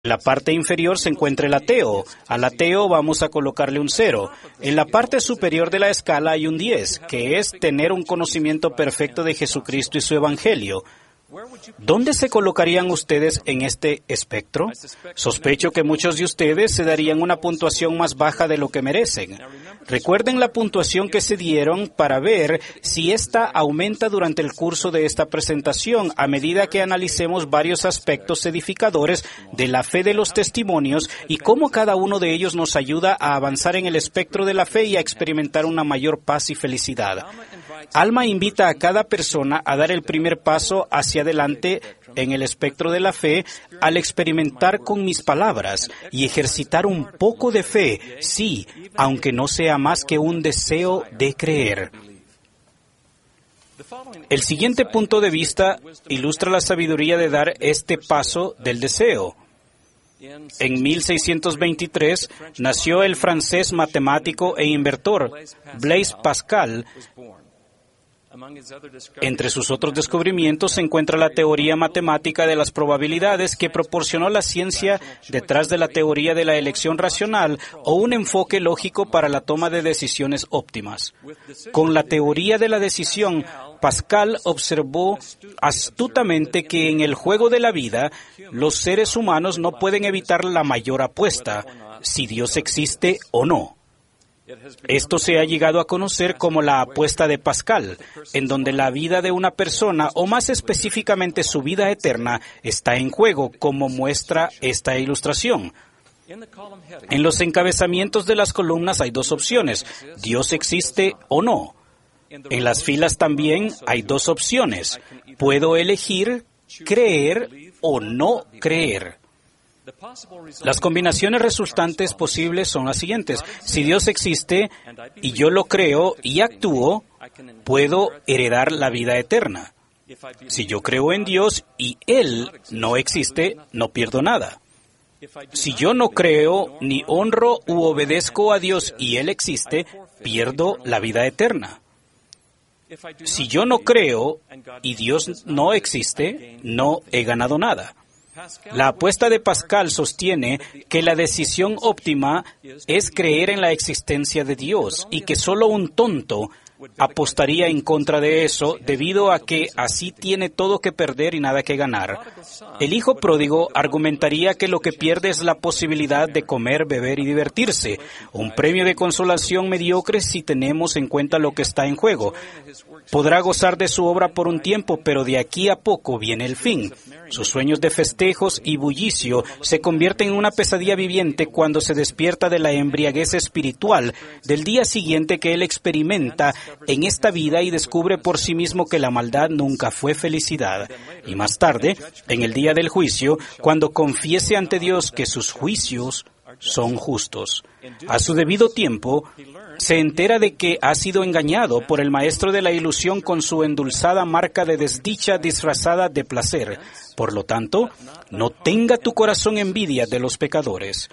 En la parte inferior se encuentra el ateo. Al ateo vamos a colocarle un 0. En la parte superior de la escala hay un 10, que es tener un conocimiento perfecto de Jesucristo y su Evangelio. ¿Dónde se colocarían ustedes en este espectro? Sospecho que muchos de ustedes se darían una puntuación más baja de lo que merecen. Recuerden la puntuación que se dieron para ver si esta aumenta durante el curso de esta presentación a medida que analicemos varios aspectos edificadores de la fe de los testimonios y cómo cada uno de ellos nos ayuda a avanzar en el espectro de la fe y a experimentar una mayor paz y felicidad. Alma invita a cada persona a dar el primer paso hacia adelante en el espectro de la fe al experimentar con mis palabras y ejercitar un poco de fe, sí, aunque no sea más que un deseo de creer. El siguiente punto de vista ilustra la sabiduría de dar este paso del deseo. En 1623 nació el francés matemático e inventor Blaise Pascal. Entre sus otros descubrimientos se encuentra la teoría matemática de las probabilidades que proporcionó la ciencia detrás de la teoría de la elección racional o un enfoque lógico para la toma de decisiones óptimas. Con la teoría de la decisión, Pascal observó astutamente que en el juego de la vida, los seres humanos no pueden evitar la mayor apuesta, si Dios existe o no. Esto se ha llegado a conocer como la apuesta de Pascal, en donde la vida de una persona, o más específicamente su vida eterna, está en juego, como muestra esta ilustración. En los encabezamientos de las columnas hay dos opciones: Dios existe o no. En las filas también hay dos opciones: puedo elegir creer o no creer. Las combinaciones resultantes posibles son las siguientes. Si Dios existe y yo lo creo y actúo, puedo heredar la vida eterna. Si yo creo en Dios y Él no existe, no pierdo nada. Si yo no creo ni honro u obedezco a Dios y Él existe, pierdo la vida eterna. Si yo no creo y Dios no existe, no he ganado nada. La apuesta de Pascal sostiene que la decisión óptima es creer en la existencia de Dios y que solo un tonto apostaría en contra de eso debido a que así tiene todo que perder y nada que ganar. El hijo pródigo argumentaría que lo que pierde es la posibilidad de comer, beber y divertirse, un premio de consolación mediocre si tenemos en cuenta lo que está en juego. Podrá gozar de su obra por un tiempo, pero de aquí a poco viene el fin. Sus sueños de festejos y bullicio se convierten en una pesadilla viviente cuando se despierta de la embriaguez espiritual del día siguiente que él experimenta en esta vida y descubre por sí mismo que la maldad nunca fue felicidad. Y más tarde, en el día del juicio, cuando confiese ante Dios que sus juicios son justos. A su debido tiempo, se entera de que ha sido engañado por el maestro de la ilusión con su endulzada marca de desdicha disfrazada de placer. Por lo tanto, no tenga tu corazón envidia de los pecadores.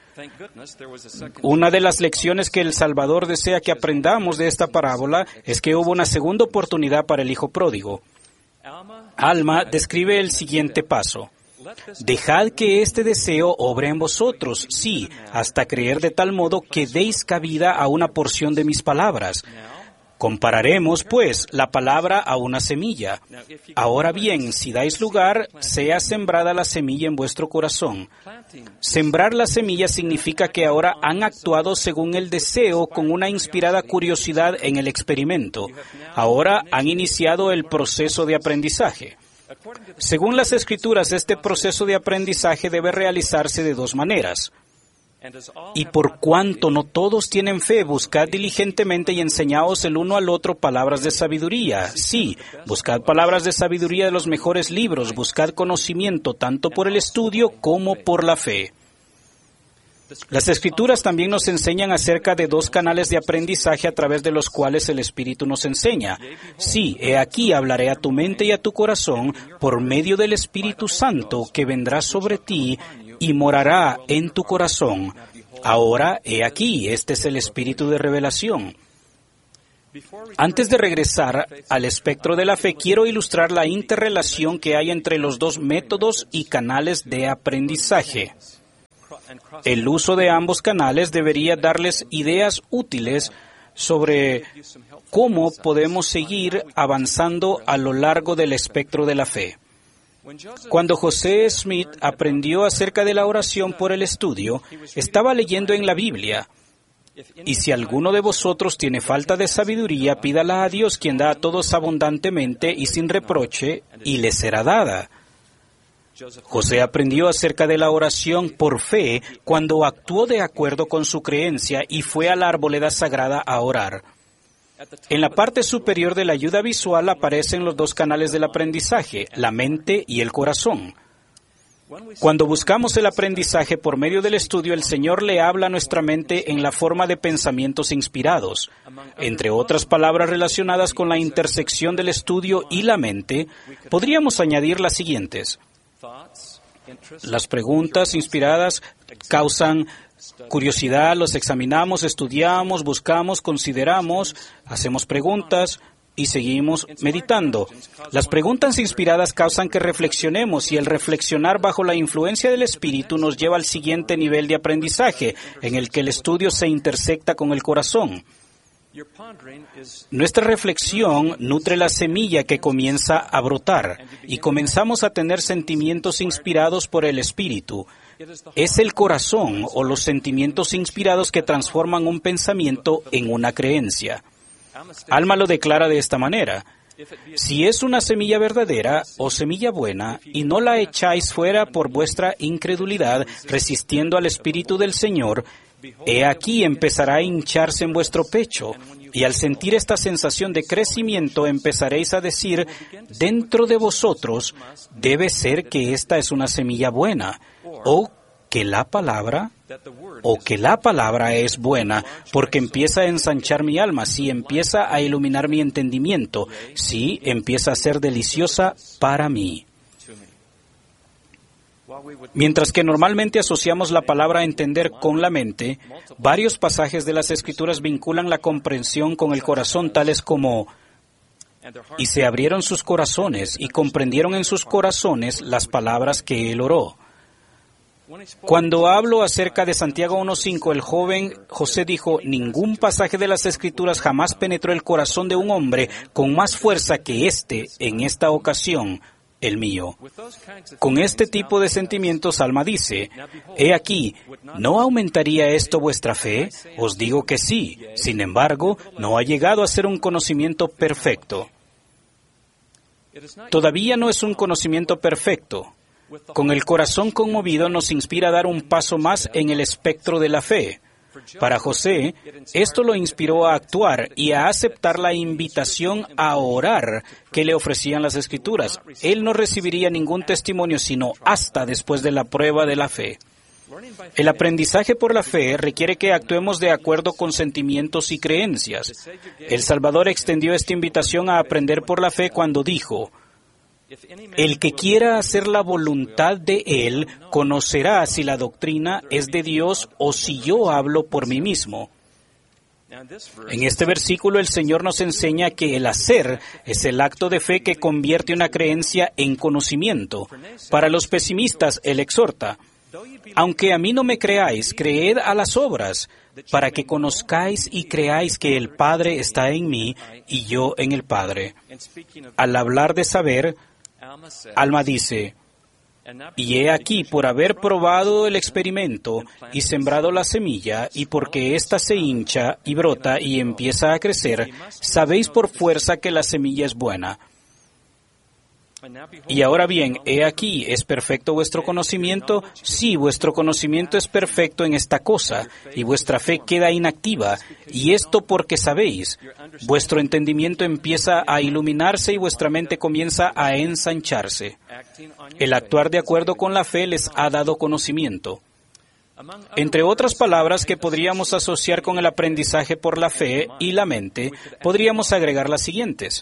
Una de las lecciones que el Salvador desea que aprendamos de esta parábola es que hubo una segunda oportunidad para el hijo pródigo. Alma describe el siguiente paso. Dejad que este deseo obre en vosotros, sí, hasta creer de tal modo que deis cabida a una porción de mis palabras. Compararemos, pues, la palabra a una semilla. Ahora bien, si dais lugar, sea sembrada la semilla en vuestro corazón. Sembrar la semilla significa que ahora han actuado según el deseo con una inspirada curiosidad en el experimento. Ahora han iniciado el proceso de aprendizaje. Según las Escrituras, este proceso de aprendizaje debe realizarse de dos maneras. Y por cuanto no todos tienen fe, buscad diligentemente y enseñaos el uno al otro palabras de sabiduría. Sí, buscad palabras de sabiduría de los mejores libros, buscad conocimiento tanto por el estudio como por la fe. Las Escrituras también nos enseñan acerca de dos canales de aprendizaje a través de los cuales el Espíritu nos enseña. Sí, he aquí hablaré a tu mente y a tu corazón por medio del Espíritu Santo que vendrá sobre ti y morará en tu corazón. Ahora, he aquí, este es el Espíritu de revelación. Antes de regresar al espectro de la fe, quiero ilustrar la interrelación que hay entre los dos métodos y canales de aprendizaje. El uso de ambos canales debería darles ideas útiles sobre cómo podemos seguir avanzando a lo largo del espectro de la fe. Cuando José Smith aprendió acerca de la oración por el estudio, estaba leyendo en la Biblia: y si alguno de vosotros tiene falta de sabiduría, pídala a Dios, quien da a todos abundantemente y sin reproche, y le será dada. José aprendió acerca de la oración por fe cuando actuó de acuerdo con su creencia y fue a la arboleda sagrada a orar. En la parte superior de la ayuda visual aparecen los dos canales del aprendizaje, la mente y el corazón. Cuando buscamos el aprendizaje por medio del estudio, el Señor le habla a nuestra mente en la forma de pensamientos inspirados. Entre otras palabras relacionadas con la intersección del estudio y la mente, podríamos añadir las siguientes. Las preguntas inspiradas causan curiosidad, los examinamos, estudiamos, buscamos, consideramos, hacemos preguntas y seguimos meditando. Las preguntas inspiradas causan que reflexionemos y el reflexionar bajo la influencia del Espíritu nos lleva al siguiente nivel de aprendizaje, en el que el estudio se intersecta con el corazón. Nuestra reflexión nutre la semilla que comienza a brotar y comenzamos a tener sentimientos inspirados por el Espíritu. Es el corazón o los sentimientos inspirados que transforman un pensamiento en una creencia. Alma lo declara de esta manera: si es una semilla verdadera o semilla buena, y no la echáis fuera por vuestra incredulidad, resistiendo al Espíritu del Señor, he aquí empezará a hincharse en vuestro pecho, y al sentir esta sensación de crecimiento empezaréis a decir dentro de vosotros: debe ser que esta es una semilla buena, o que la palabra es buena, porque empieza a ensanchar mi alma, sí, empieza a iluminar mi entendimiento, sí, empieza a ser deliciosa para mí. Mientras que normalmente asociamos la palabra entender con la mente, varios pasajes de las Escrituras vinculan la comprensión con el corazón, tales como: y se abrieron sus corazones y comprendieron en sus corazones las palabras que él oró. Cuando hablo acerca de Santiago 1:5, el joven José dijo: ningún pasaje de las Escrituras jamás penetró el corazón de un hombre con más fuerza que este, en esta ocasión, el mío. Con este tipo de sentimientos, Alma dice: he aquí, ¿no aumentaría esto vuestra fe? Os digo que sí. Sin embargo, no ha llegado a ser un conocimiento perfecto. Todavía no es un conocimiento perfecto. Con el corazón conmovido nos inspira a dar un paso más en el espectro de la fe. Para José, esto lo inspiró a actuar y a aceptar la invitación a orar que le ofrecían las Escrituras. Él no recibiría ningún testimonio sino hasta después de la prueba de la fe. El aprendizaje por la fe requiere que actuemos de acuerdo con sentimientos y creencias. El Salvador extendió esta invitación a aprender por la fe cuando dijo: el que quiera hacer la voluntad de Él conocerá si la doctrina es de Dios o si yo hablo por mí mismo. En este versículo el Señor nos enseña que el hacer es el acto de fe que convierte una creencia en conocimiento. Para los pesimistas, Él exhorta: aunque a mí no me creáis, creed a las obras, para que conozcáis y creáis que el Padre está en mí y yo en el Padre. Al hablar de saber, Alma dice: y he aquí, por haber probado el experimento y sembrado la semilla, y porque ésta se hincha y brota y empieza a crecer, sabéis por fuerza que la semilla es buena. Y ahora bien, he aquí, ¿es perfecto vuestro conocimiento? Sí, vuestro conocimiento es perfecto en esta cosa, y vuestra fe queda inactiva, y esto porque sabéis. Vuestro entendimiento empieza a iluminarse y vuestra mente comienza a ensancharse. El actuar de acuerdo con la fe les ha dado conocimiento. Entre otras palabras que podríamos asociar con el aprendizaje por la fe y la mente, podríamos agregar las siguientes: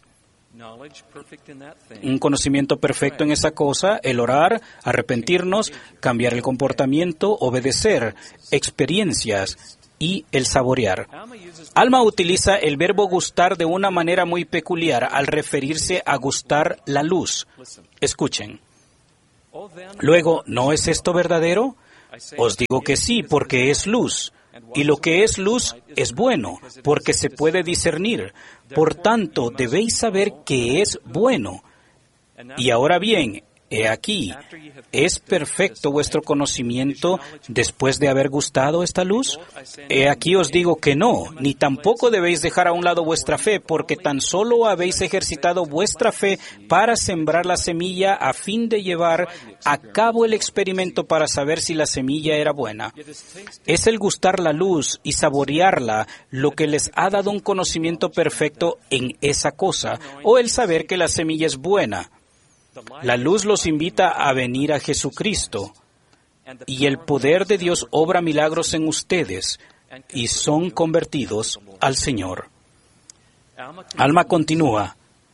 un conocimiento perfecto en esa cosa, el orar, arrepentirnos, cambiar el comportamiento, obedecer, experiencias y el saborear. Alma utiliza el verbo gustar de una manera muy peculiar al referirse a gustar la luz. Escuchen. Luego, ¿no es esto verdadero? Os digo que sí, porque es luz. Y lo que es luz es bueno, porque se puede discernir. Por tanto, debéis saber que es bueno. Y ahora bien, he aquí, ¿es perfecto vuestro conocimiento después de haber gustado esta luz? He aquí os digo que no, ni tampoco debéis dejar a un lado vuestra fe, porque tan solo habéis ejercitado vuestra fe para sembrar la semilla a fin de llevar a cabo el experimento para saber si la semilla era buena. Es el gustar la luz y saborearla lo que les ha dado un conocimiento perfecto en esa cosa, o el saber que la semilla es buena. La luz los invita a venir a Jesucristo, y el poder de Dios obra milagros en ustedes, y son convertidos al Señor. Alma continúa,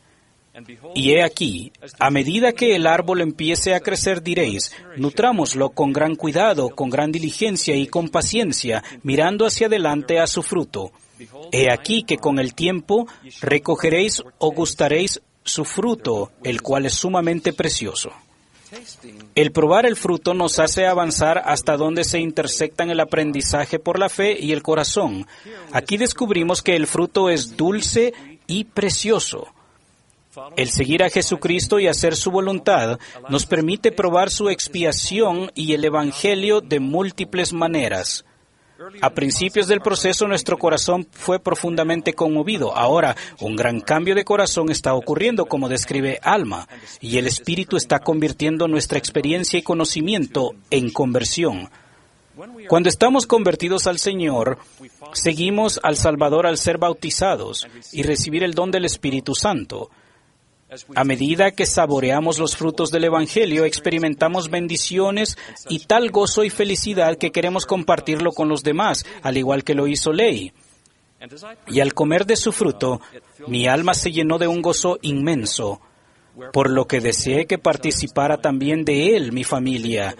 y he aquí, a medida que el árbol empiece a crecer, diréis, nutrámoslo con gran cuidado, con gran diligencia y con paciencia, mirando hacia adelante a su fruto. He aquí que con el tiempo recogeréis o gustaréis su fruto, el cual es sumamente precioso. El probar el fruto nos hace avanzar hasta donde se intersectan el aprendizaje por la fe y el corazón. Aquí descubrimos que el fruto es dulce y precioso. El seguir a Jesucristo y hacer su voluntad nos permite probar su expiación y el Evangelio de múltiples maneras. A principios del proceso, nuestro corazón fue profundamente conmovido. Ahora, un gran cambio de corazón está ocurriendo, como describe Alma, y el Espíritu está convirtiendo nuestra experiencia y conocimiento en conversión. Cuando estamos convertidos al Señor, seguimos al Salvador al ser bautizados y recibir el don del Espíritu Santo. A medida que saboreamos los frutos del Evangelio, experimentamos bendiciones y tal gozo y felicidad que queremos compartirlo con los demás, al igual que lo hizo Ley. Y al comer de su fruto, mi alma se llenó de un gozo inmenso, por lo que deseé que participara también de él mi familia,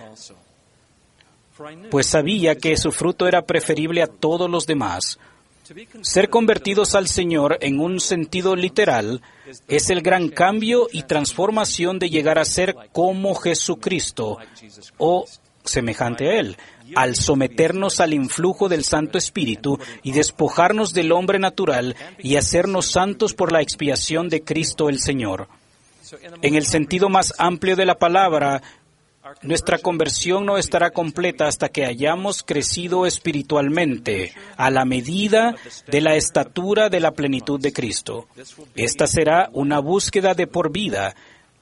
pues sabía que su fruto era preferible a todos los demás. Ser convertidos al Señor en un sentido literal es el gran cambio y transformación de llegar a ser como Jesucristo o semejante a Él, al someternos al influjo del Santo Espíritu y despojarnos del hombre natural y hacernos santos por la expiación de Cristo el Señor. En el sentido más amplio de la palabra, nuestra conversión no estará completa hasta que hayamos crecido espiritualmente a la medida de la estatura de la plenitud de Cristo. Esta será una búsqueda de por vida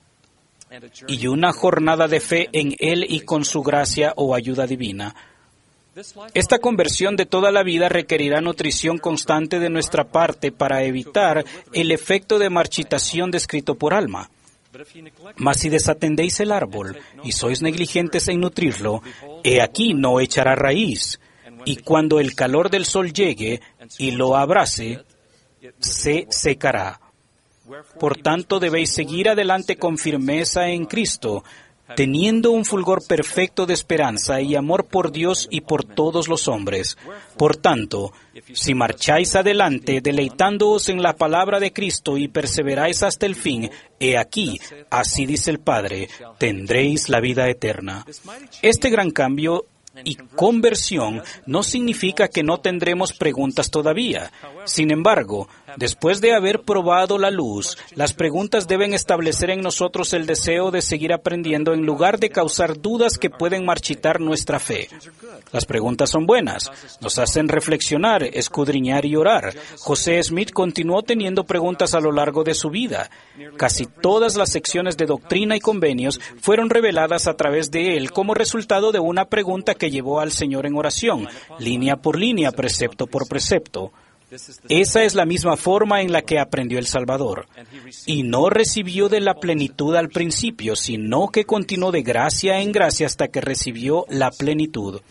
y una jornada de fe en Él y con su gracia o ayuda divina. Esta conversión de toda la vida requerirá nutrición constante de nuestra parte para evitar el efecto de marchitación descrito por Alma. Mas si desatendéis el árbol y sois negligentes en nutrirlo, he aquí no echará raíz, y cuando el calor del sol llegue y lo abrace, se secará. Por tanto, debéis seguir adelante con firmeza en Cristo, teniendo un fulgor perfecto de esperanza y amor por Dios y por todos los hombres. Por tanto, si marcháis adelante, deleitándoos en la palabra de Cristo y perseveráis hasta el fin, he aquí, así dice el Padre, tendréis la vida eterna. Este gran cambio y conversión no significa que no tendremos preguntas todavía. Sin embargo, después de haber probado la luz, las preguntas deben establecer en nosotros el deseo de seguir aprendiendo en lugar de causar dudas que pueden marchitar nuestra fe. Las preguntas son buenas, nos hacen reflexionar, escudriñar y orar. José Smith continuó teniendo preguntas a lo largo de su vida. Casi todas las secciones de doctrina y convenios fueron reveladas a través de él como resultado de una pregunta que llevó al Señor en oración, línea por línea, precepto por precepto. Esa es la misma forma en la que aprendió el Salvador. Y no recibió de la plenitud al principio, sino que continuó de gracia en gracia hasta que recibió la plenitud.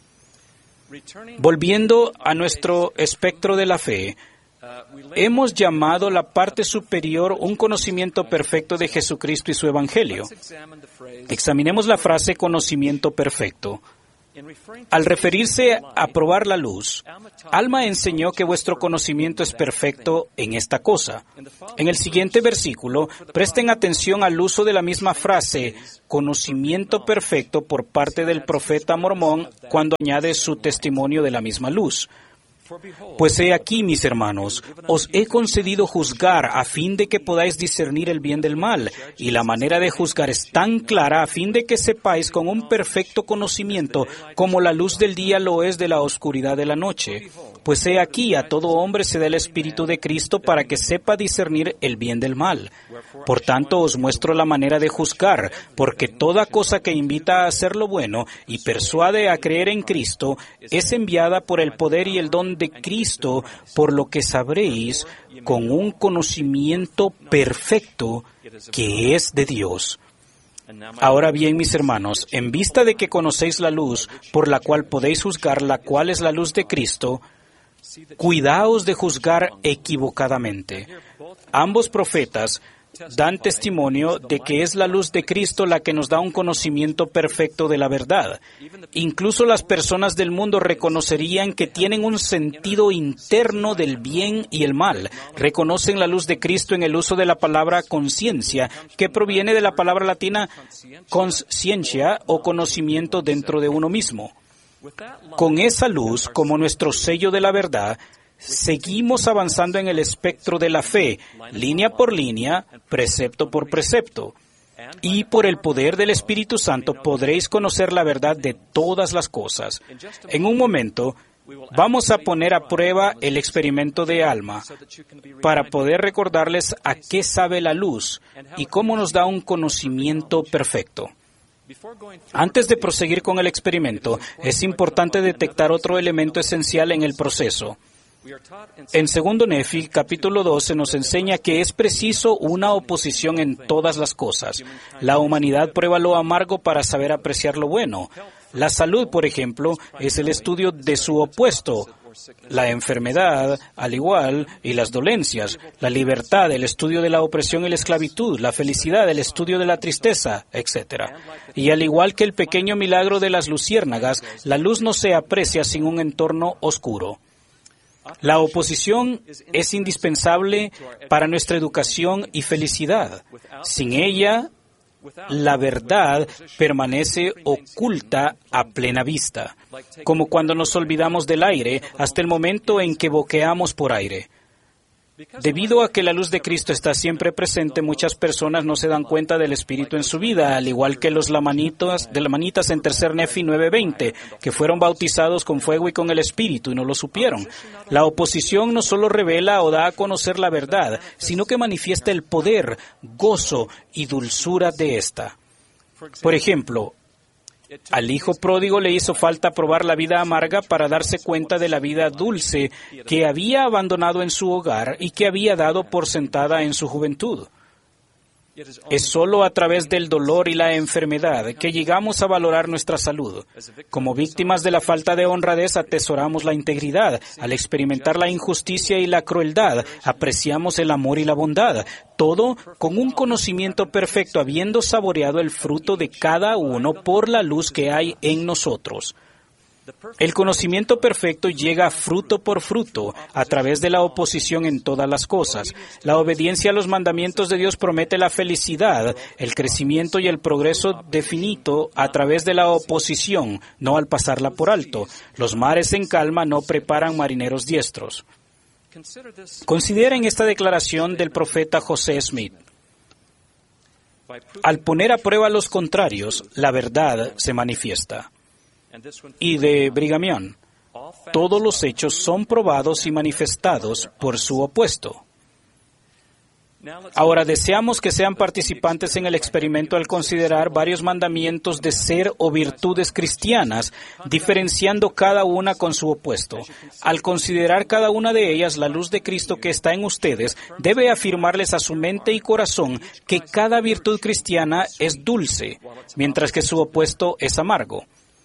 Volviendo a nuestro espectro de la fe, hemos llamado la parte superior un conocimiento perfecto de Jesucristo y su Evangelio. Examinemos la frase conocimiento perfecto. Al referirse a probar la luz, Alma enseñó que vuestro conocimiento es perfecto en esta cosa. En el siguiente versículo, presten atención al uso de la misma frase, conocimiento perfecto, por parte del profeta mormón cuando añade su testimonio de la misma luz. Pues he aquí, mis hermanos, os he concedido juzgar a fin de que podáis discernir el bien del mal, y la manera de juzgar es tan clara a fin de que sepáis con un perfecto conocimiento como la luz del día lo es de la oscuridad de la noche. Pues he aquí, a todo hombre se da el Espíritu de Cristo para que sepa discernir el bien del mal. Por tanto, os muestro la manera de juzgar, porque toda cosa que invita a hacer lo bueno y persuade a creer en Cristo es enviada por el poder y el don de Cristo, por lo que sabréis con un conocimiento perfecto que es de Dios. Ahora bien, mis hermanos, en vista de que conocéis la luz por la cual podéis juzgar la cual es la luz de Cristo, cuidaos de juzgar equivocadamente. Ambos profetas dan testimonio de que es la luz de Cristo la que nos da un conocimiento perfecto de la verdad. Incluso las personas del mundo reconocerían que tienen un sentido interno del bien y el mal. Reconocen la luz de Cristo en el uso de la palabra conciencia, que proviene de la palabra latina consciencia o conocimiento dentro de uno mismo. Con esa luz como nuestro sello de la verdad, seguimos avanzando en el espectro de la fe, línea por línea, precepto por precepto. Y por el poder del Espíritu Santo podréis conocer la verdad de todas las cosas. En un momento, vamos a poner a prueba el experimento de Alma para poder recordarles a qué sabe la luz y cómo nos da un conocimiento perfecto. Antes de proseguir con el experimento, es importante detectar otro elemento esencial en el proceso. En 2 Nefi, capítulo 12, nos enseña que es preciso una oposición en todas las cosas. La humanidad prueba lo amargo para saber apreciar lo bueno. La salud, por ejemplo, es el estudio de su opuesto. La enfermedad, al igual, y las dolencias. La libertad, el estudio de la opresión y la esclavitud. La felicidad, el estudio de la tristeza, etc. Y al igual que el pequeño milagro de las luciérnagas, la luz no se aprecia sin un entorno oscuro. La oposición es indispensable para nuestra educación y felicidad. Sin ella, la verdad permanece oculta a plena vista, como cuando nos olvidamos del aire hasta el momento en que boqueamos por aire. Debido a que la luz de Cristo está siempre presente, muchas personas no se dan cuenta del Espíritu en su vida, al igual que los lamanitas en 3 Nefi 9:20, que fueron bautizados con fuego y con el Espíritu y no lo supieron. La oposición no solo revela o da a conocer la verdad, sino que manifiesta el poder, gozo y dulzura de esta. Por ejemplo, al hijo pródigo le hizo falta probar la vida amarga para darse cuenta de la vida dulce que había abandonado en su hogar y que había dado por sentada en su juventud. Es solo a través del dolor y la enfermedad que llegamos a valorar nuestra salud. Como víctimas de la falta de honradez, atesoramos la integridad. Al experimentar la injusticia y la crueldad, apreciamos el amor y la bondad. Todo con un conocimiento perfecto, habiendo saboreado el fruto de cada uno por la luz que hay en nosotros. El conocimiento perfecto llega fruto por fruto, a través de la oposición en todas las cosas. La obediencia a los mandamientos de Dios promete la felicidad, el crecimiento y el progreso definido a través de la oposición, no al pasarla por alto. Los mares en calma no preparan marineros diestros. Consideren esta declaración del profeta José Smith. Al poner a prueba los contrarios, la verdad se manifiesta. Y de Brigham Young, todos los hechos son probados y manifestados por su opuesto. Ahora, deseamos que sean participantes en el experimento al considerar varios mandamientos de ser o virtudes cristianas, diferenciando cada una con su opuesto. Al considerar cada una de ellas, la luz de Cristo que está en ustedes debe afirmarles a su mente y corazón que cada virtud cristiana es dulce, mientras que su opuesto es amargo.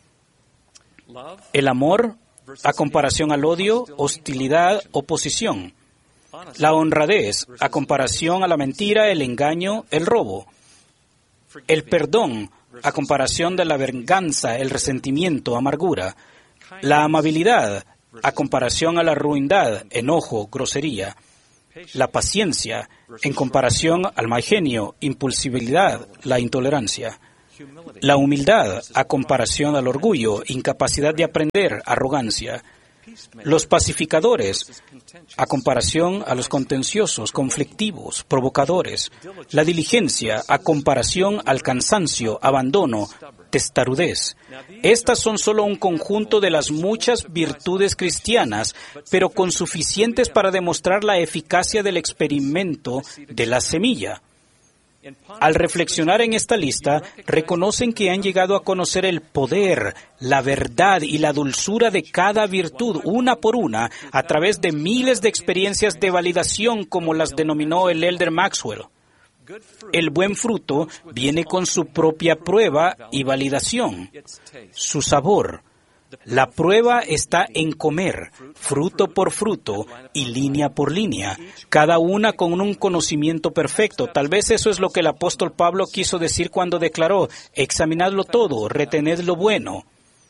El amor, a comparación al odio, hostilidad, oposición. La honradez, a comparación a la mentira, el engaño, el robo. El perdón, a comparación de la venganza, el resentimiento, amargura. La amabilidad, a comparación a la ruindad, enojo, grosería. La paciencia, en comparación al mal genio, impulsividad, la intolerancia. La humildad, a comparación al orgullo, incapacidad de aprender, arrogancia. Los pacificadores, a comparación a los contenciosos, conflictivos, provocadores. La diligencia, a comparación al cansancio, abandono, testarudez. Estas son solo un conjunto de las muchas virtudes cristianas, pero con suficientes para demostrar la eficacia del experimento de la semilla. Al reflexionar en esta lista, reconocen que han llegado a conocer el poder, la verdad y la dulzura de cada virtud, una por una, a través de miles de experiencias de validación, como las denominó el elder Maxwell. El buen fruto viene con su propia prueba y validación, su sabor. La prueba está en comer, fruto por fruto y línea por línea, cada una con un conocimiento perfecto. Tal vez eso es lo que el apóstol Pablo quiso decir cuando declaró: examinadlo todo, retened lo bueno.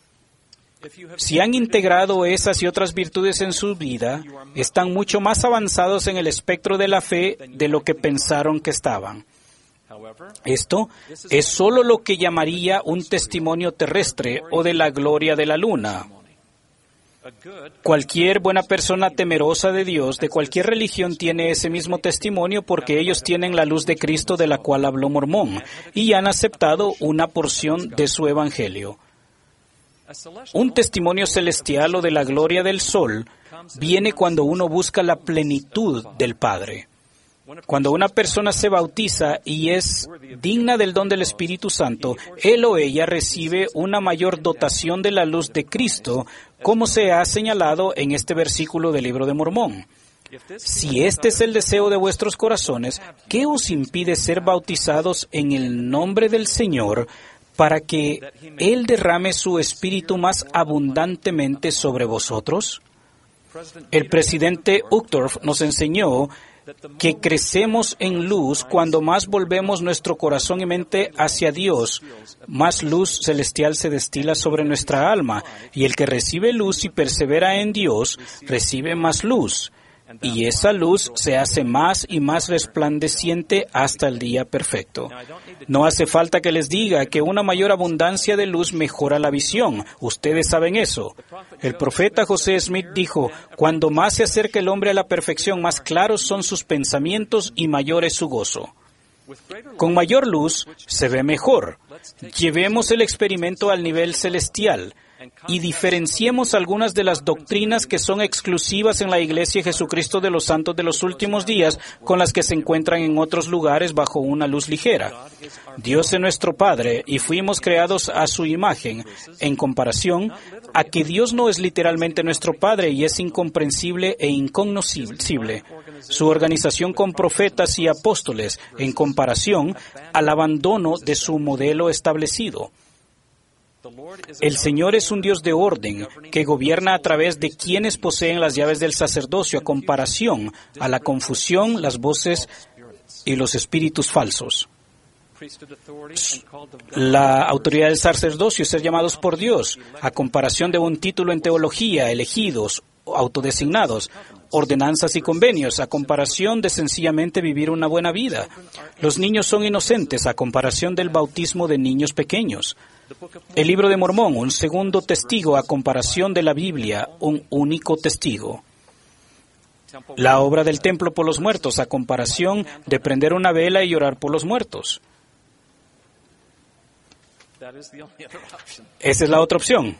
Si han integrado esas y otras virtudes en su vida, están mucho más avanzados en el espectro de la fe de lo que pensaron que estaban. Esto es solo lo que llamaría un testimonio terrestre o de la gloria de la luna. Cualquier buena persona temerosa de Dios, de cualquier religión, tiene ese mismo testimonio porque ellos tienen la luz de Cristo de la cual habló Mormón y han aceptado una porción de su evangelio. Un testimonio celestial o de la gloria del sol viene cuando uno busca la plenitud del Padre. Cuando una persona se bautiza y es digna del don del Espíritu Santo, él o ella recibe una mayor dotación de la luz de Cristo, como se ha señalado en este versículo del Libro de Mormón. Si este es el deseo de vuestros corazones, ¿qué os impide ser bautizados en el nombre del Señor para que Él derrame su Espíritu más abundantemente sobre vosotros? El presidente Uchtdorf nos enseñó que crecemos en luz cuando más volvemos nuestro corazón y mente hacia Dios, más luz celestial se destila sobre nuestra alma, y el que recibe luz y persevera en Dios, recibe más luz, y esa luz se hace más y más resplandeciente hasta el día perfecto. No hace falta que les diga que una mayor abundancia de luz mejora la visión. Ustedes saben eso. El profeta José Smith dijo: cuando más se acerca el hombre a la perfección, más claros son sus pensamientos y mayor es su gozo. Con mayor luz se ve mejor. Llevemos el experimento al nivel celestial y diferenciemos algunas de las doctrinas que son exclusivas en la Iglesia de Jesucristo de los Santos de los Últimos Días con las que se encuentran en otros lugares bajo una luz ligera. Dios es nuestro Padre y fuimos creados a su imagen, en comparación a que Dios no es literalmente nuestro Padre y es incomprensible e incognoscible. Su organización con profetas y apóstoles, en comparación al abandono de su modelo establecido. El Señor es un Dios de orden, que gobierna a través de quienes poseen las llaves del sacerdocio, a comparación a la confusión, las voces y los espíritus falsos. La autoridad del sacerdocio es ser llamados por Dios, a comparación de un título en teología, elegidos, autodesignados, ordenanzas y convenios, a comparación de sencillamente vivir una buena vida. Los niños son inocentes, a comparación del bautismo de niños pequeños. El Libro de Mormón, un segundo testigo a comparación de la Biblia, un único testigo. La obra del templo por los muertos, a comparación de prender una vela y orar por los muertos. Esa es la otra opción.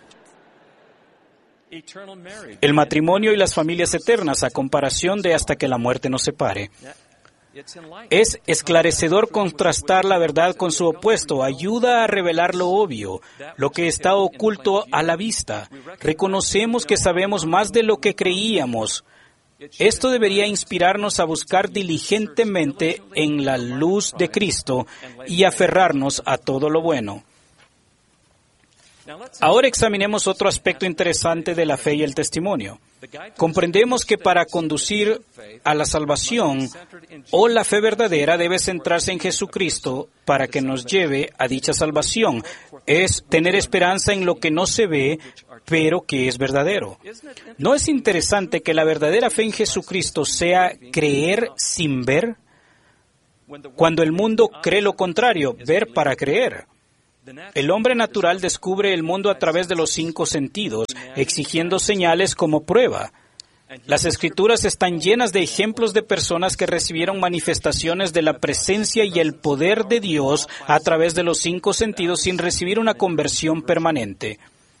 El matrimonio y las familias eternas, a comparación de hasta que la muerte nos separe. Es esclarecedor contrastar la verdad con su opuesto, ayuda a revelar lo obvio, lo que está oculto a la vista. Reconocemos que sabemos más de lo que creíamos. Esto debería inspirarnos a buscar diligentemente en la luz de Cristo y aferrarnos a todo lo bueno. Ahora examinemos otro aspecto interesante de la fe y el testimonio. Comprendemos que para conducir a la salvación o la fe verdadera debe centrarse en Jesucristo para que nos lleve a dicha salvación. Es tener esperanza en lo que no se ve, pero que es verdadero. ¿No es interesante que la verdadera fe en Jesucristo sea creer sin ver? Cuando el mundo cree lo contrario, ver para creer. El hombre natural descubre el mundo a través de los 5 sentidos, exigiendo señales como prueba. Las Escrituras están llenas de ejemplos de personas que recibieron manifestaciones de la presencia y el poder de Dios a través de los 5 sentidos sin recibir una conversión permanente.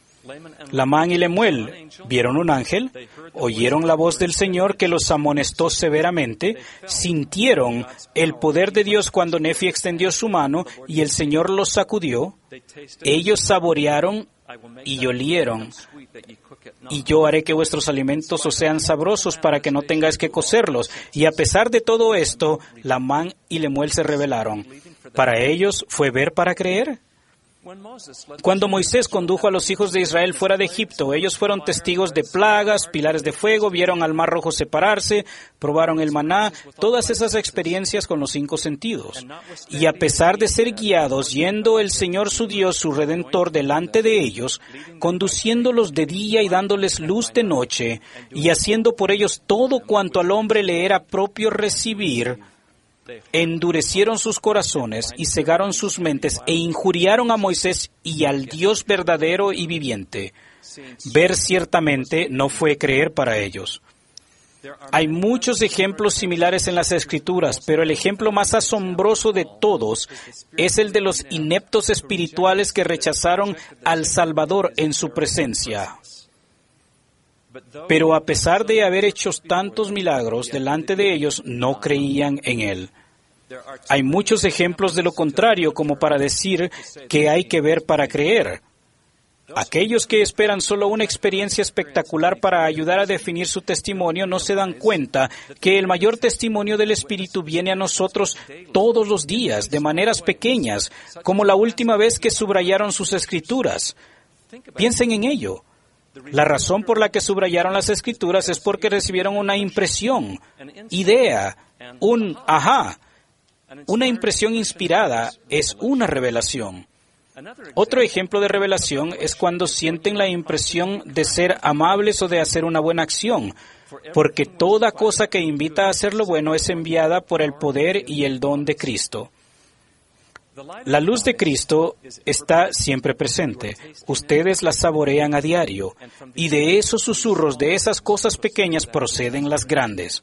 Lamán y Lemuel vieron un ángel, oyeron la voz del Señor que los amonestó severamente, sintieron el poder de Dios cuando Nefi extendió su mano y el Señor los sacudió. Ellos saborearon y olieron. Y yo haré que vuestros alimentos os sean sabrosos para que no tengáis que cocerlos. Y a pesar de todo esto, Lamán y Lemuel se rebelaron. Para ellos fue ver para creer. Cuando Moisés condujo a los hijos de Israel fuera de Egipto, ellos fueron testigos de plagas, pilares de fuego, vieron al Mar Rojo separarse, probaron el maná, todas esas experiencias con los 5 sentidos. Y a pesar de ser guiados, yendo el Señor su Dios, su Redentor, delante de ellos, conduciéndolos de día y dándoles luz de noche, y haciendo por ellos todo cuanto al hombre le era propio recibir, endurecieron sus corazones y cegaron sus mentes e injuriaron a Moisés y al Dios verdadero y viviente. Ver ciertamente no fue creer para ellos. Hay muchos ejemplos similares en las Escrituras, pero el ejemplo más asombroso de todos es el de los ineptos espirituales que rechazaron al Salvador en su presencia. Pero a pesar de haber hecho tantos milagros delante de ellos, no creían en Él. Hay muchos ejemplos de lo contrario, como para decir que hay que ver para creer. Aquellos que esperan solo una experiencia espectacular para ayudar a definir su testimonio no se dan cuenta que el mayor testimonio del Espíritu viene a nosotros todos los días, de maneras pequeñas, como la última vez que subrayaron sus Escrituras. Piensen en ello. La razón por la que subrayaron las Escrituras es porque recibieron una impresión, idea, un ajá. Una impresión inspirada es una revelación. Otro ejemplo de revelación es cuando sienten la impresión de ser amables o de hacer una buena acción, porque toda cosa que invita a hacer lo bueno es enviada por el poder y el don de Cristo. La luz de Cristo está siempre presente. Ustedes la saborean a diario, y de esos susurros, de esas cosas pequeñas, proceden las grandes.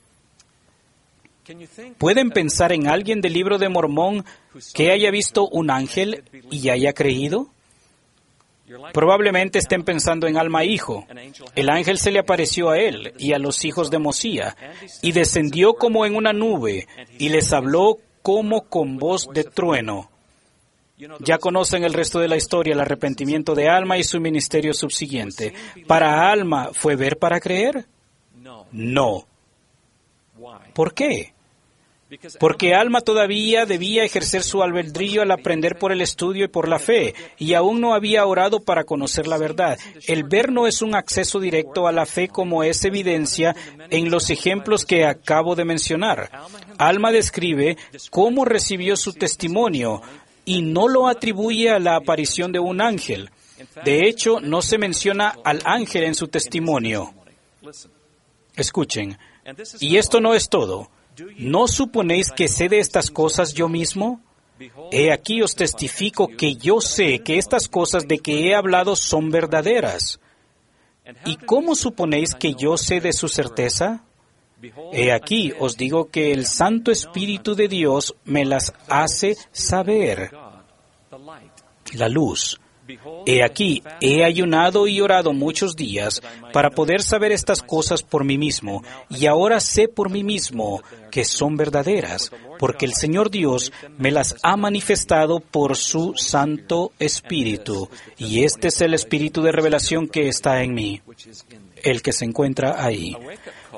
¿Pueden pensar en alguien del Libro de Mormón que haya visto un ángel y haya creído? Probablemente estén pensando en Alma hijo. El ángel se le apareció a él y a los hijos de Mosía, y descendió como en una nube, y les habló como con voz de trueno. Ya conocen el resto de la historia, el arrepentimiento de Alma y su ministerio subsiguiente. ¿Para Alma fue ver para creer? No. ¿Por qué? Porque Alma todavía debía ejercer su albedrío al aprender por el estudio y por la fe, y aún no había orado para conocer la verdad. El ver no es un acceso directo a la fe, como es evidencia en los ejemplos que acabo de mencionar. Alma describe cómo recibió su testimonio y no lo atribuye a la aparición de un ángel. De hecho, no se menciona al ángel en su testimonio. Escuchen, y esto no es todo. ¿No suponéis que sé de estas cosas yo mismo? He aquí os testifico que yo sé que estas cosas de que he hablado son verdaderas. ¿Y cómo suponéis que yo sé de su certeza? He aquí os digo que el Santo Espíritu de Dios me las hace saber. La luz. He aquí, he ayunado y orado muchos días para poder saber estas cosas por mí mismo, y ahora sé por mí mismo que son verdaderas, porque el Señor Dios me las ha manifestado por su Santo Espíritu, y este es el Espíritu de revelación que está en mí, el que se encuentra ahí.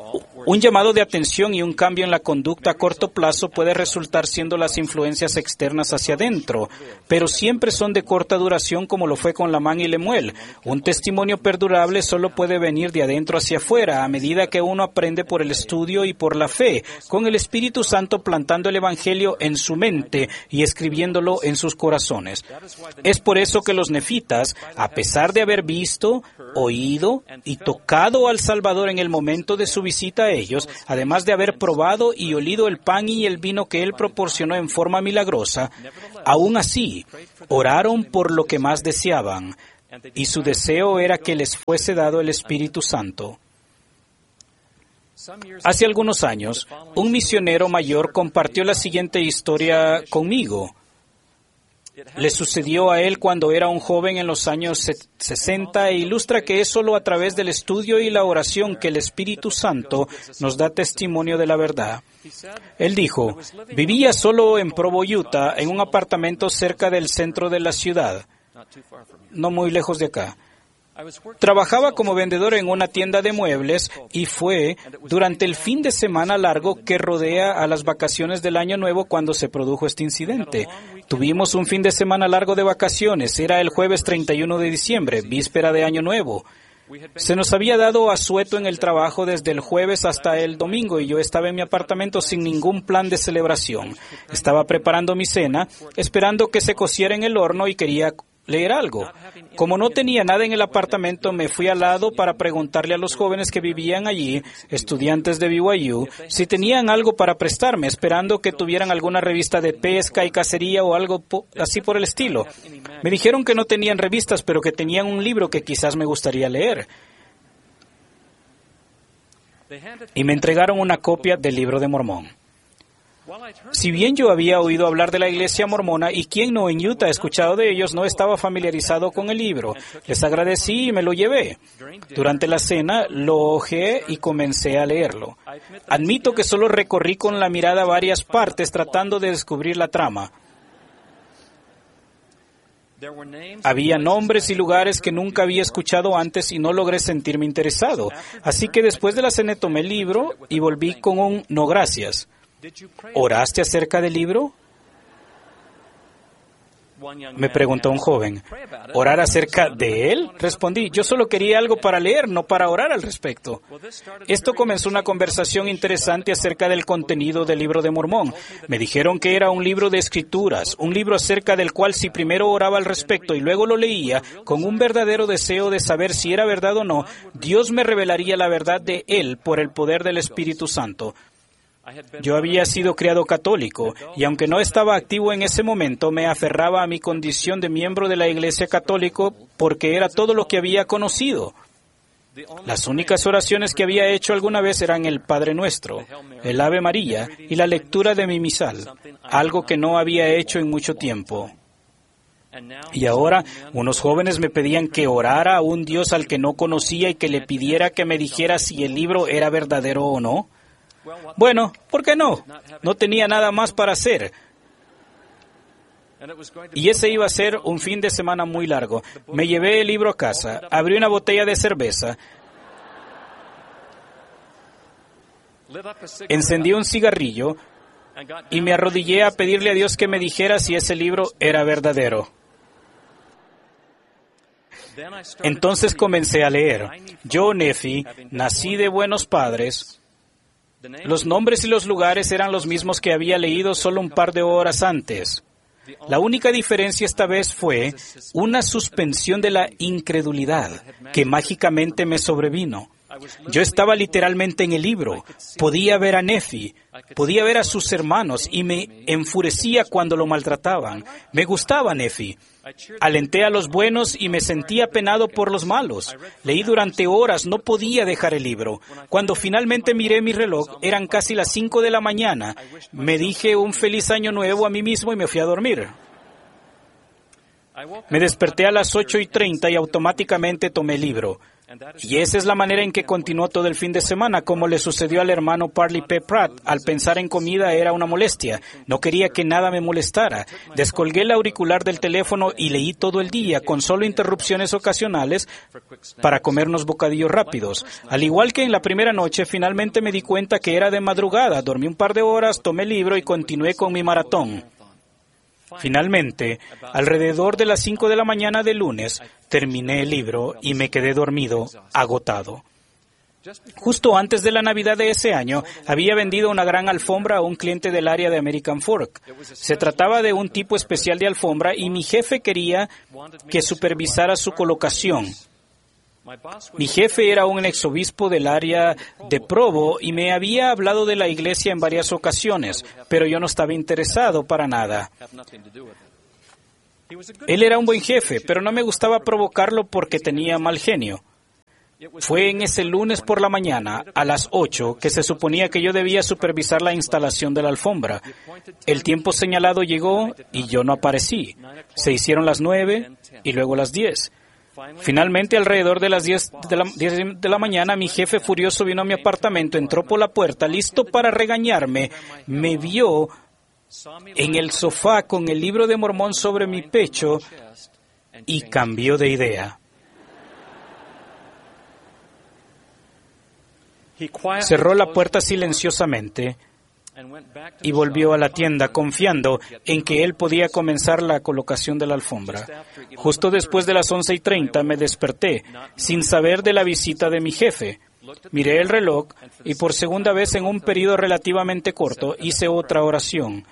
Un llamado de atención y un cambio en la conducta a corto plazo puede resultar siendo las influencias externas hacia adentro, pero siempre son de corta duración, como lo fue con Lamán y Lemuel. Un testimonio perdurable solo puede venir de adentro hacia afuera, a medida que uno aprende por el estudio y por la fe, con el Espíritu Santo plantando el Evangelio en su mente y escribiéndolo en sus corazones. Es por eso que los nefitas, a pesar de haber visto, oído y tocado al Salvador en el momento de su visita a ellos, además de haber probado y olido el pan y el vino que Él proporcionó en forma milagrosa, aún así, oraron por lo que más deseaban, y su deseo era que les fuese dado el Espíritu Santo. Hace algunos años, un misionero mayor compartió la siguiente historia conmigo. Le sucedió a él cuando era un joven en los años 60 e ilustra que es solo a través del estudio y la oración que el Espíritu Santo nos da testimonio de la verdad. Él dijo, vivía solo en Provo, Utah, en un apartamento cerca del centro de la ciudad, no muy lejos de acá. Trabajaba como vendedor en una tienda de muebles y fue durante el fin de semana largo que rodea a las vacaciones del Año Nuevo cuando se produjo este incidente. Tuvimos un fin de semana largo de vacaciones. Era el jueves 31 de diciembre, víspera de Año Nuevo. Se nos había dado asueto en el trabajo desde el jueves hasta el domingo y yo estaba en mi apartamento sin ningún plan de celebración. Estaba preparando mi cena, esperando que se cociera en el horno y quería leer algo. Como no tenía nada en el apartamento, me fui al lado para preguntarle a los jóvenes que vivían allí, estudiantes de BYU, si tenían algo para prestarme, esperando que tuvieran alguna revista de pesca y cacería o algo así por el estilo. Me dijeron que no tenían revistas, pero que tenían un libro que quizás me gustaría leer. Y me entregaron una copia del Libro de Mormón. Si bien yo había oído hablar de la iglesia mormona y quien no en Utah ha escuchado de ellos, no estaba familiarizado con el libro. Les agradecí y me lo llevé. Durante la cena lo hojeé y comencé a leerlo. Admito que solo recorrí con la mirada varias partes tratando de descubrir la trama. Había nombres y lugares que nunca había escuchado antes y no logré sentirme interesado. Así que después de la cena tomé el libro y volví con un no gracias. ¿Oraste acerca del libro? Me preguntó un joven. ¿Orar acerca de él? Respondí, yo solo quería algo para leer, no para orar al respecto. Esto comenzó una conversación interesante acerca del contenido del Libro de Mormón. Me dijeron que era un libro de escrituras, un libro acerca del cual si primero oraba al respecto y luego lo leía, con un verdadero deseo de saber si era verdad o no, Dios me revelaría la verdad de él por el poder del Espíritu Santo. Yo había sido criado católico y aunque no estaba activo en ese momento, me aferraba a mi condición de miembro de la Iglesia católica porque era todo lo que había conocido. Las únicas oraciones que había hecho alguna vez eran el Padre Nuestro, el Ave María y la lectura de mi misal, algo que no había hecho en mucho tiempo. Y ahora, unos jóvenes me pedían que orara a un Dios al que no conocía y que le pidiera que me dijera si el libro era verdadero o no. Bueno, ¿por qué no? No tenía nada más para hacer. Y ese iba a ser un fin de semana muy largo. Me llevé el libro a casa, abrí una botella de cerveza, encendí un cigarrillo y me arrodillé a pedirle a Dios que me dijera si ese libro era verdadero. Entonces comencé a leer. Yo, Nefi, nací de buenos padres. Los nombres y los lugares eran los mismos que había leído solo un par de horas antes. La única diferencia esta vez fue una suspensión de la incredulidad que mágicamente me sobrevino. Yo estaba literalmente en el libro. Podía ver a Nefi, podía ver a sus hermanos y me enfurecía cuando lo maltrataban. Me gustaba Nefi. Alenté a los buenos y me sentía apenado por los malos. Leí durante horas, no podía dejar el libro. Cuando finalmente miré mi reloj, eran casi las 5 de la mañana. Me dije un feliz año nuevo a mí mismo y me fui a dormir. Me desperté a las 8:30 y automáticamente tomé el libro. Y esa es la manera en que continuó todo el fin de semana, como le sucedió al hermano Parley P. Pratt. Al pensar en comida era una molestia. No quería que nada me molestara. Descolgué el auricular del teléfono y leí todo el día, con solo interrupciones ocasionales para comer unos bocadillos rápidos. Al igual que en la primera noche, finalmente me di cuenta que era de madrugada. Dormí un par de horas, tomé el libro y continué con mi maratón. Finalmente, alrededor de las 5 de la mañana del lunes, terminé el libro y me quedé dormido, agotado. Justo antes de la Navidad de ese año, había vendido una gran alfombra a un cliente del área de American Fork. Se trataba de un tipo especial de alfombra y mi jefe quería que supervisara su colocación. Mi jefe era un exobispo del área de Provo y me había hablado de la iglesia en varias ocasiones, pero yo no estaba interesado para nada. Él era un buen jefe, pero no me gustaba provocarlo porque tenía mal genio. Fue en ese lunes por la mañana, a las 8, que se suponía que yo debía supervisar la instalación de la alfombra. El tiempo señalado llegó y yo no aparecí. Se hicieron las 9 y luego las 10. Finalmente, alrededor de las 10 de la mañana, mi jefe furioso vino a mi apartamento, entró por la puerta, listo para regañarme. Me vio en el sofá con el libro de Mormón sobre mi pecho y cambió de idea. Cerró la puerta silenciosamente y volvió a la tienda confiando en que él podía comenzar la colocación de la alfombra. Justo después de las 11:30 me desperté, sin saber de la visita de mi jefe. Miré el reloj y por segunda vez en un periodo relativamente corto hice otra oración.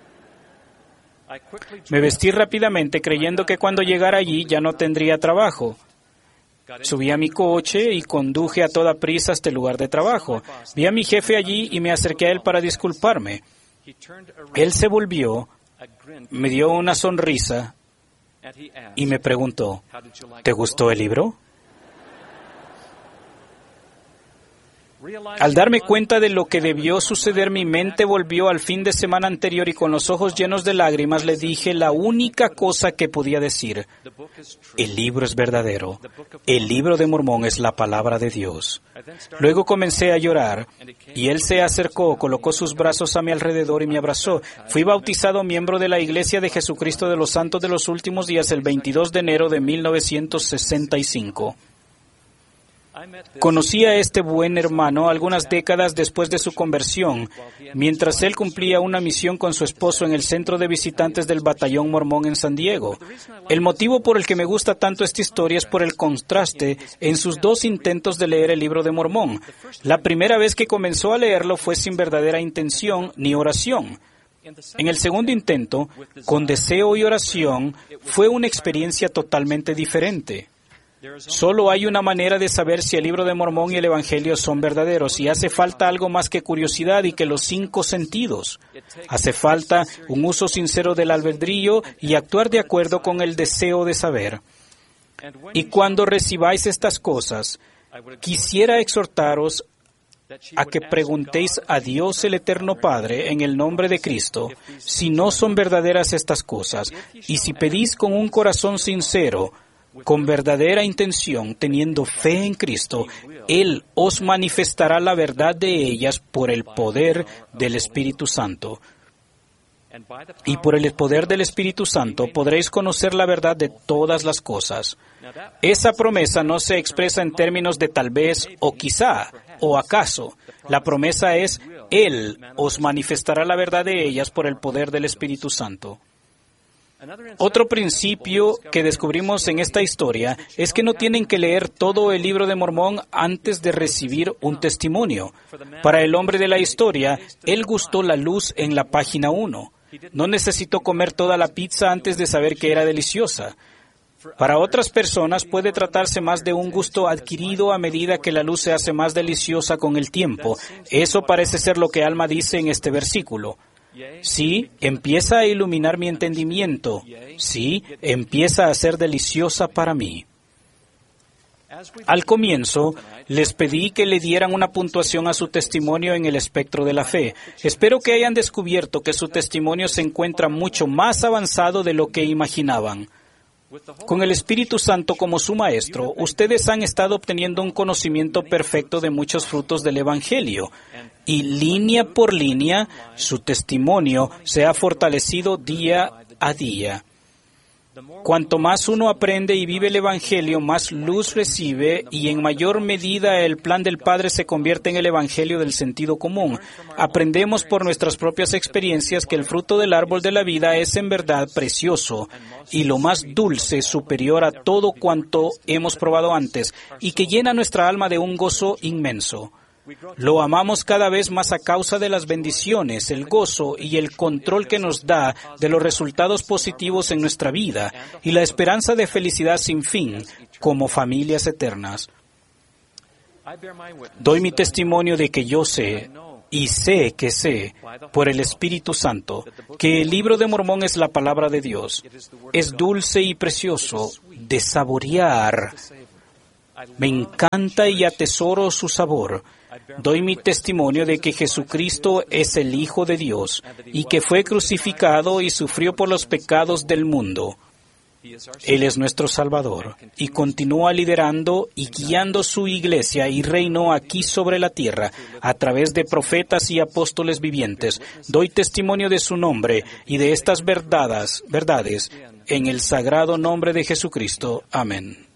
Me vestí rápidamente creyendo que cuando llegara allí ya no tendría trabajo. Subí a mi coche y conduje a toda prisa hasta el lugar de trabajo. Vi a mi jefe allí y me acerqué a él para disculparme. Él se volvió, me dio una sonrisa y me preguntó, ¿te gustó el libro? Al darme cuenta de lo que debió suceder, mi mente volvió al fin de semana anterior y con los ojos llenos de lágrimas le dije la única cosa que podía decir. El libro es verdadero. El libro de Mormón es la palabra de Dios. Luego comencé a llorar y él se acercó, colocó sus brazos a mi alrededor y me abrazó. Fui bautizado miembro de la Iglesia de Jesucristo de los Santos de los Últimos Días el 22 de enero de 1965. Conocí a este buen hermano algunas décadas después de su conversión, mientras él cumplía una misión con su esposo en el centro de visitantes del Batallón Mormón en San Diego. El motivo por el que me gusta tanto esta historia es por el contraste en sus dos intentos de leer el libro de Mormón. La primera vez que comenzó a leerlo fue sin verdadera intención ni oración. En el segundo intento, con deseo y oración, fue una experiencia totalmente diferente. Solo hay una manera de saber si el libro de Mormón y el Evangelio son verdaderos, y hace falta algo más que curiosidad y que los 5 sentidos. Hace falta un uso sincero del albedrío y actuar de acuerdo con el deseo de saber. Y cuando recibáis estas cosas, quisiera exhortaros a que preguntéis a Dios el Eterno Padre en el nombre de Cristo si no son verdaderas estas cosas, y si pedís con un corazón sincero, con verdadera intención, teniendo fe en Cristo, Él os manifestará la verdad de ellas por el poder del Espíritu Santo. Y por el poder del Espíritu Santo podréis conocer la verdad de todas las cosas. Esa promesa no se expresa en términos de tal vez, o quizá, o acaso. La promesa es, Él os manifestará la verdad de ellas por el poder del Espíritu Santo. Otro principio que descubrimos en esta historia es que no tienen que leer todo el libro de Mormón antes de recibir un testimonio. Para el hombre de la historia, él gustó la luz en la página 1. No necesitó comer toda la pizza antes de saber que era deliciosa. Para otras personas puede tratarse más de un gusto adquirido a medida que la luz se hace más deliciosa con el tiempo. Eso parece ser lo que Alma dice en este versículo. Sí, empieza a iluminar mi entendimiento. Sí, empieza a ser deliciosa para mí. Al comienzo, les pedí que le dieran una puntuación a su testimonio en el espectro de la fe. Espero que hayan descubierto que su testimonio se encuentra mucho más avanzado de lo que imaginaban. Con el Espíritu Santo como su Maestro, ustedes han estado obteniendo un conocimiento perfecto de muchos frutos del Evangelio, y línea por línea, su testimonio se ha fortalecido día a día. Cuanto más uno aprende y vive el Evangelio, más luz recibe y en mayor medida el plan del Padre se convierte en el Evangelio del sentido común. Aprendemos por nuestras propias experiencias que el fruto del árbol de la vida es en verdad precioso y lo más dulce, superior a todo cuanto hemos probado antes y que llena nuestra alma de un gozo inmenso. Lo amamos cada vez más a causa de las bendiciones, el gozo y el control que nos da de los resultados positivos en nuestra vida y la esperanza de felicidad sin fin como familias eternas. Doy mi testimonio de que yo sé, y sé que sé, por el Espíritu Santo, que el Libro de Mormón es la palabra de Dios. Es dulce y precioso de saborear. Me encanta y atesoro su sabor. Doy mi testimonio de que Jesucristo es el Hijo de Dios y que fue crucificado y sufrió por los pecados del mundo. Él es nuestro Salvador y continúa liderando y guiando su iglesia y reino aquí sobre la tierra a través de profetas y apóstoles vivientes. Doy testimonio de su nombre y de estas verdades en el sagrado nombre de Jesucristo. Amén.